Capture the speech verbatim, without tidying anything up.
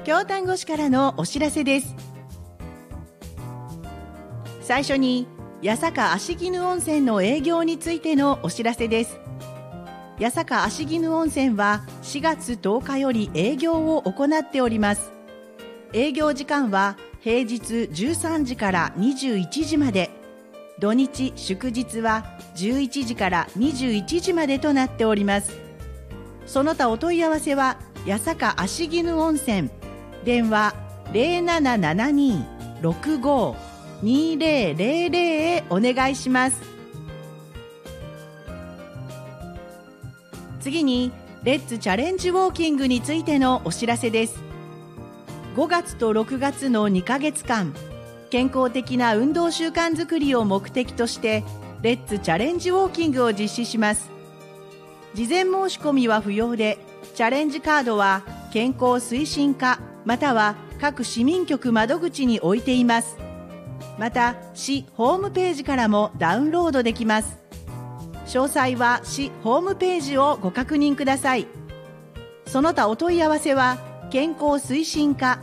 京丹後市からのお知らせです。最初に八坂芦絹温泉の営業についてのお知らせです。八坂芦絹温泉はしがつとおかより営業を行っております。営業時間は平日じゅうさんじからにじゅういちじまで、土日祝日はじゅういちじからにじゅういちじまでとなっております。その他お問い合わせは八坂芦絹温泉、電話 ゼロななななにー ろくごー にーぜろぜろぜろ へお願いします。次にレッツチャレンジウォーキングについてのお知らせです。ごがつとろくがつのにかげつかん、健康的な運動習慣づくりを目的としてレッツチャレンジウォーキングを実施します。事前申し込みは不要で、チャレンジカードは健康推進課または各市民局窓口に置いています。また市ホームページからもダウンロードできます。詳細は市ホームページをご確認ください。その他お問い合わせは健康推進課